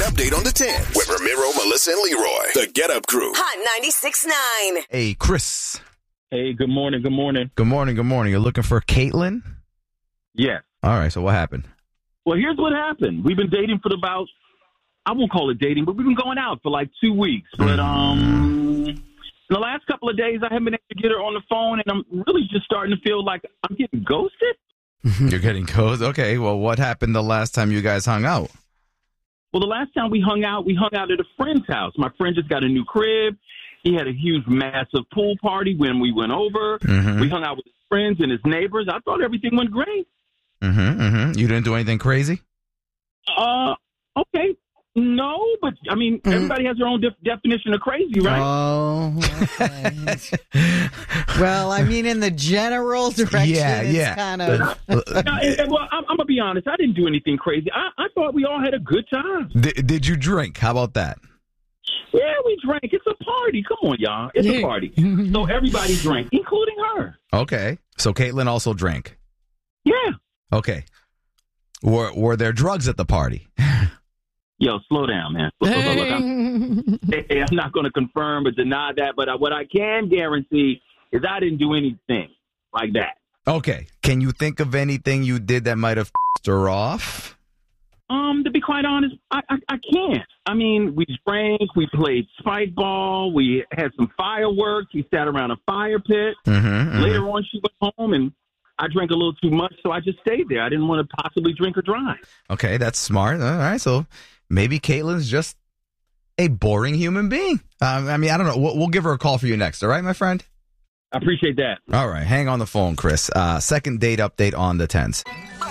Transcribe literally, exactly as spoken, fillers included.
update on the tens with Ramiro, Melissa, and Leroy. The Get Up Crew. Hot ninety-six point nine. Hey, Chris. Hey, good morning, good morning. Good morning, good morning. You're looking for Caitlin? Yes. All right, so what happened? Well, here's what happened. We've been dating for about, I won't call it dating, but we've been going out for like two weeks. But um, in the last couple of days, I haven't been able to get her on the phone, and I'm really just starting to feel like I'm getting ghosted. You're getting ghosted? Okay, well, what happened the last time you guys hung out? Well, the last time we hung out, we hung out at a friend's house. My friend just got a new crib. He had a huge, massive pool party when we went over. Mm-hmm. We hung out with his friends and his neighbors. I thought everything went great. Mm-hmm, mm-hmm. You didn't do anything crazy? Uh, okay. No, but, I mean, mm. everybody has their own def- definition of crazy, right? Oh, okay. Well, I mean, in the general direction, yeah, it's yeah. kind of... no, and, and, well, I'm, I'm going to be honest. I didn't do anything crazy. I, I thought we all had a good time. D- did you drink? How about that? Yeah, we drank. It's a party. Come on, y'all. It's a party. So everybody drank, including her. Okay. So Caitlin also drank? Yeah. Okay. Were Were there drugs at the party? Yo, slow down, man. Look, look, look, look, I'm, hey, I'm not going to confirm or deny that, but what I can guarantee is I didn't do anything like that. Okay. Can you think of anything you did that might have f***ed her off? Um, to be quite honest, I, I, I can't. I mean, we drank, we played spike ball, we had some fireworks, we sat around a fire pit. Mm-hmm, mm-hmm. Later on, she went home, and I drank a little too much, so I just stayed there. I didn't want to possibly drink her dry. Okay, that's smart. All right, so maybe Caitlin's just a boring human being. Um, I mean, I don't know. We'll, we'll give her a call for you next, all right, my friend? I appreciate that. All right, hang on the phone, Chris. Uh, second date update on the tens.